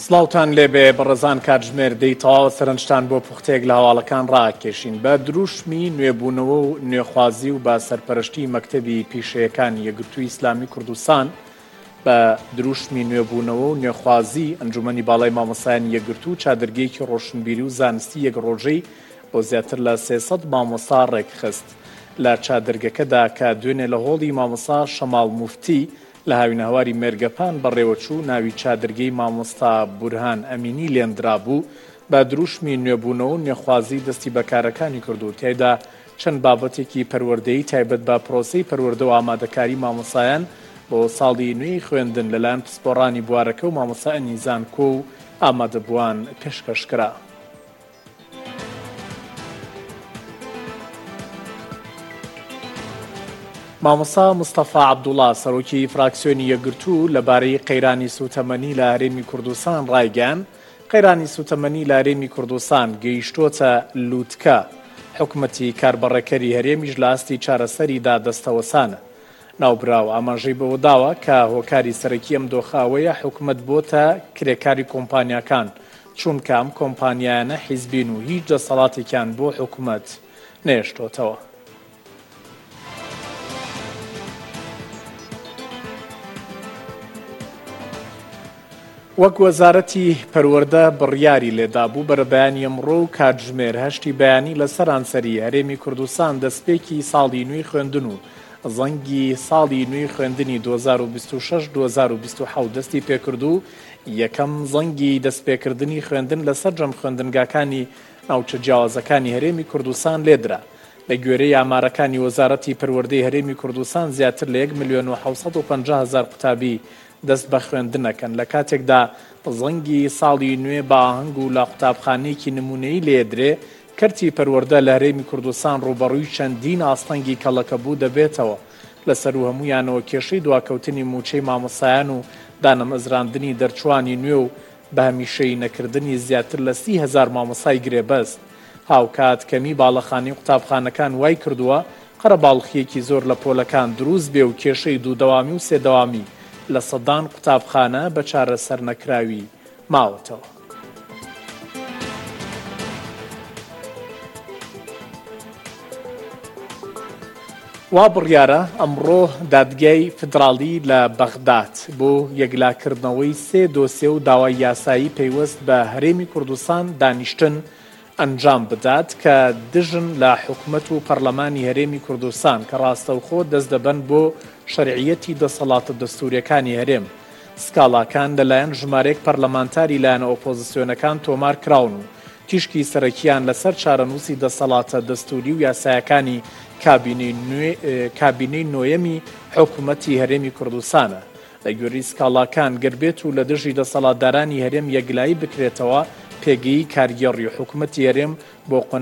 سڵاوتان لێبێ بەڕێزان کاتژمێر دەیتەواوە سەرنجتان بۆ پوختەیەک لە هەواڵەکان ڕاکێشین بە دروشمی نوێبوونەوە و نوێخوازی و بە سەرپەرشتی مەکتەبی پیشەیەکانی یەکگرتووی ئیسلامی کوردستان بە دروشمی نوێبوونەوە و نوێخوازی ئەنجومەنی باڵای مامۆستایانی یەکگرتوو چادرگەیەکی ڕۆشنبیری و زانستی یەک ڕۆژەی بۆ زیاتر لە 300 مامۆستا ڕێکخست لە چادرگەکەدا کە دوێنێ لە هۆڵی مامۆستا شەماڵ موفتی لە هاوینەهواری مێرگەپان بەڕێوەچوو ناوی چادرگەی مامۆستا بورهان ئەمینی لێنرا بوو بە دروشمی نوێبوونەوە و نوێخوازی دەستی بەکارەکانی کردو تێدا چەند بابەتێکی پەروەردەیی تایبەت بە پرۆسەی پەروەردە و ئامادەکاری مامۆسایان بۆ ساڵی نوێی خوێندن لەلایەن پسپۆڕانی بوارەکە و مامۆستا ئەنیزان کۆ و ئامادەبووان پێشکەشکرا. مامۆستا مستەفا عەبدوڵڵا سەرۆکی فراکسیۆنی یەکگرتوو لەبارەی قەیرانی سوتەمەنی لە هەرێمی کوردستان ڕایگەیاند قەیرانی سوتەمەنی لە هەرێمی کوردستان گەیشتۆتە لووتکە حکومەتی کاربەڕێکەری هەرێمیش لە ئاستی چارەسەریدا دەستەوەسانە. ناوبراو ئاماژەی بەوە داوە کە هۆکاری سەرەکی ئەم دۆخاوەیە حکومەت بۆتە کرێکاری کۆمپانیاکان چونکە ئەم کۆمپانیایانە حیزبین و هیچ دەسەڵاتێکیان بۆ حکومەت نێشتۆتەوە. وەک وەزارەتی پەروەردە بڕیاری لێدابوو بەرەبەیانی ئەمڕۆ و کاتژمێر هەشتی بەیانی لە سەرانسەری هەرێمی کوردستان دەستپێکی ساڵی نوێی خوێندن و زەنگی ساڵی نوێی خوێندنی 2026-2027 دەستی پێکردو یەکەم زەنگی دەستپێکردنی خوێندن لەسەر جەم خوێندنگاکانی ناوچە جیاوازەکانی هەرێمی کوردستان لێدرا. لە گوێرەی ئامارەکانی وەزارەتی پەروەردەی هەرێمی کوردستان زیاتر لە 1,750,000 قوتابی دەست بە خوێندنەکەن لە کاتێکدا زەنگی ساڵی نوێ بە ئاهەنگ و لە قوتابخانەیەکی نمونەیی لێدرێ کەرتی پەروەردە لە هەرێمی کوردستان ڕوبەڕووی چەندین ئاستەنگی کەڵەکەبوو دەبێتەوە لەسەر و هەمویانەوە کێشەی دواکەوتنی موچەی مامۆسایان و دانەمەزراندنی دەرچوانی نوێ و بە هەمیشەی نەکردنی زیاتر لە 30,000 مامۆسای گرێبەست. هاوکات کەمی باڵەخانەی قوتابخانەکان وای کردووە قەرە باڵخیەکی زۆر لە پۆلەکان دروست بێ و کێشەی دوودەوامی و سێدەوامی لە سەدان قوتابخانە بە چارەسەر نەکراوی ماوەتەوە. وا بڕیارە ئەمڕۆ دادگای فدراڵی لە بەغداد بۆ یەکلاکردنەوەی 3 دۆسیە و داوای یاسایی پەیوەست بە هەرێمی کوردستان دانیشتن ئەنجام بدات کە دژن لە حکومەت و پەرلەمانی هەرێمی کوردستان کە ڕاستەوخۆ دەست دەبەن بۆ شەرعیەتی دەسەڵاتە دەستووریەکانی هەرێم. سکاڵاکان لەلایەن ژمارەیەک پەرلەمانتاری لایەنە ئۆپۆزیسیۆنەکان تۆمار کراون و تیشکی سەرەکیان لەسەر چارەنووسی دەسەڵاتە دەستووری و یاسایەکانی کابینەی نۆیەمی حکومەتی هەرێمی کوردستانە. لە گوێرەی سکاڵاکان گەربێت و لە دژی دەسەڵاتدارانی هەرێم یەکلایی بکرێتەوە پێگەیی کارگێڕی حکومەتی هەرێم بۆ